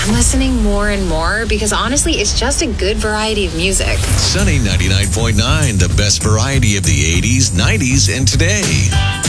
I'm listening more and more because honestly, it's just a good variety of music. Sunny 99.9, the best variety of the 80s, 90s, and today.